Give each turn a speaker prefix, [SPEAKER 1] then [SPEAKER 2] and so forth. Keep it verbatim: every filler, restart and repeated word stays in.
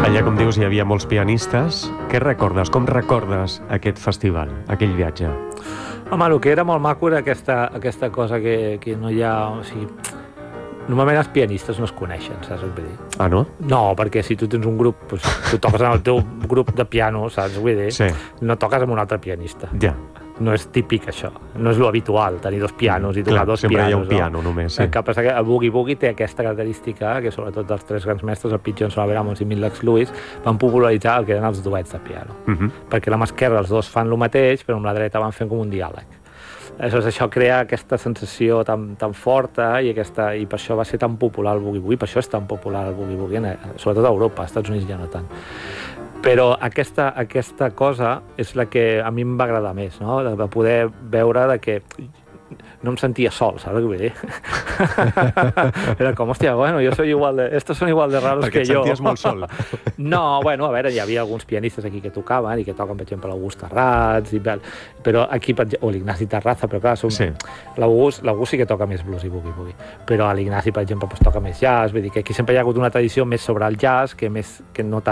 [SPEAKER 1] Allà, com dius, hi havia molts pianistes. Què recordes? Com recordes aquest festival, aquell viatge?
[SPEAKER 2] Home, el que era molt maco era aquesta, aquesta cosa que, que no hi ha... O sigui, normalment els pianistes no es coneixen, saps què vull dir?
[SPEAKER 1] Ah, no?
[SPEAKER 2] No, perquè si tu tens un grup, doncs, tu toques en el teu grup de piano, saps? Vull dir,
[SPEAKER 1] Sí.
[SPEAKER 2] no toques amb un altre pianista.
[SPEAKER 1] Ja.
[SPEAKER 2] No és típic, això. No és lo habitual, tenir dos pianos i tocar
[SPEAKER 1] Clar,
[SPEAKER 2] dos
[SPEAKER 1] sempre
[SPEAKER 2] pianos.
[SPEAKER 1] hi ha un
[SPEAKER 2] no?
[SPEAKER 1] piano, només. Sí.
[SPEAKER 2] El que passa que el boogie-boogie té aquesta característica que, sobretot dels tres grans mestres, el Pete Johnson, Albert Ammons i Midlex Lewis, van popularitzar el que eren els duets de piano.
[SPEAKER 1] Uh -huh.
[SPEAKER 2] Perquè amb l'esquerra els dos fan el mateix, però amb la dreta van fent com un diàleg. Aleshores, això crea aquesta sensació tan, tan forta i, aquesta, i per això va ser tan popular el boogie-boogie, per això és tan popular el boogie-boogie, sobretot a Europa, als Estats Units ja no tant. Però aquesta, aquesta cosa és la que a mi em va agradar més, no? De poder veure de que no em sentia sol, saps què vull dir? Era com, hòstia, bueno, jo soy igual de... Estos son igual de raros
[SPEAKER 1] Perquè
[SPEAKER 2] que
[SPEAKER 1] et
[SPEAKER 2] jo.
[SPEAKER 1] senties molt sol.
[SPEAKER 2] No, bueno, a veure, hi havia alguns pianistes aquí que tocaven i que toquen, per exemple, l'August Terrats, i, però aquí, o l'Ignasi Terraza, però clar, som...
[SPEAKER 1] Sí.
[SPEAKER 2] l'August sí que toca més blues i boogie-boogie, però l'Ignasi, per exemple, pues, toca més jazz, vull dir que aquí sempre hi ha hagut una tradició més sobre el jazz que, més, que no tant